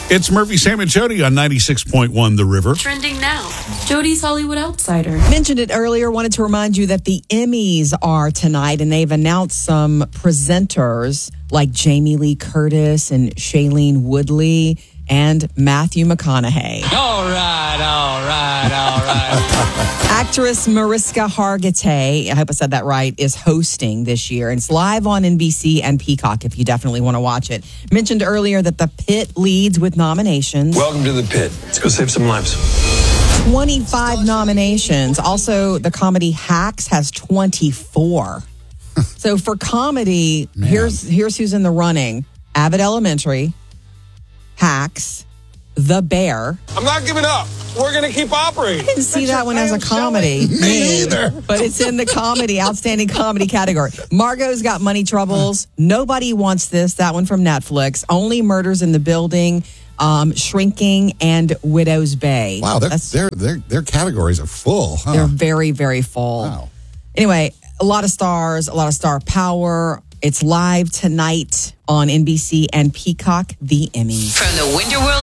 It's Murphy, Sam, and Jody on 96.1 The River. Trending now. Jody's Hollywood Outsider. Mentioned it earlier. Wanted to remind you that the Emmys are tonight, and they've announced some presenters like Jamie Lee Curtis and Shailene Woodley and Matthew McConaughey. All right. Actress Mariska Hargitay, I hope I said that right, is hosting this year. And it's live on NBC and Peacock if you definitely want to watch it. Mentioned earlier that The Pit leads with nominations. Welcome to The Pit. Let's go save some lives. 25 nominations. Also, the comedy Hacks has 24. So for comedy, here's who's in the running. Abbott Elementary, Hacks, The Bear. I'm not giving up. We're going to keep operating. I didn't see that one as a comedy. Me either. But it's in the comedy, outstanding comedy category. Margot's Got Money Troubles. Nobody Wants This. That one from Netflix. Only Murders in the Building. Shrinking and Widow's Bay. Wow, their categories are full. Huh? They're very, very full. Wow. Anyway, a lot of stars, a lot of star power. It's live tonight on NBC and Peacock, The Emmys. From the Winter World